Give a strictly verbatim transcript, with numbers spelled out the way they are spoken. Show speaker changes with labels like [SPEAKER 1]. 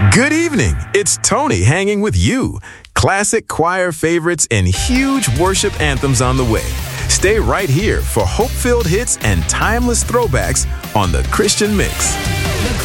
[SPEAKER 1] Good evening. It's Tony hanging with you. Classic choir favorites and huge worship anthems on the way. Stay right here for hope-filled hits and timeless throwbacks on the Christian Mix.